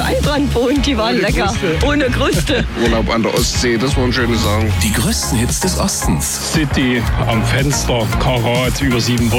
Weinbrandbohnen, die waren lecker. Ohne Kruste. Urlaub an der Ostsee, das waren schöne Sachen. Die größten Hits des Ostens. City am Fenster, Karat, über 7